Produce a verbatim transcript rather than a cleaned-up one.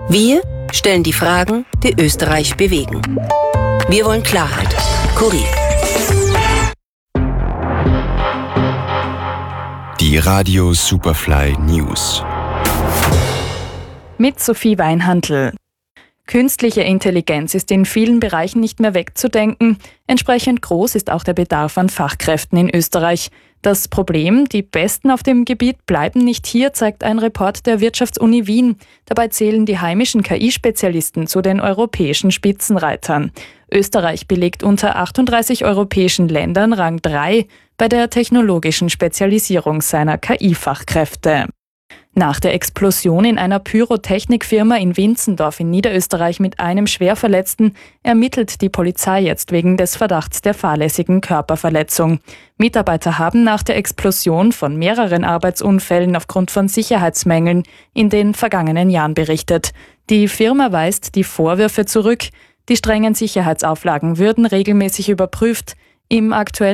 Wir stellen die Fragen, die Österreich bewegen. Wir wollen Klarheit. Kurier. Die Radio Superfly News. Mit Sophie Weinhandl. Künstliche Intelligenz ist in vielen Bereichen nicht mehr wegzudenken. Entsprechend groß ist auch der Bedarf an Fachkräften in Österreich. Das Problem, die Besten auf dem Gebiet bleiben nicht hier, zeigt ein Report der Wirtschaftsuni Wien. Dabei zählen die heimischen K I-Spezialisten zu den europäischen Spitzenreitern. Österreich belegt unter achtunddreißig europäischen Ländern Rang drei bei der technologischen Spezialisierung seiner K I-Fachkräfte. Nach der Explosion in einer Pyrotechnikfirma in Winzendorf in Niederösterreich mit einem Schwerverletzten ermittelt die Polizei jetzt wegen des Verdachts der fahrlässigen Körperverletzung. Mitarbeiter haben nach der Explosion von mehreren Arbeitsunfällen aufgrund von Sicherheitsmängeln in den vergangenen Jahren berichtet. Die Firma weist die Vorwürfe zurück. Die strengen Sicherheitsauflagen würden regelmäßig überprüft. Im aktuellen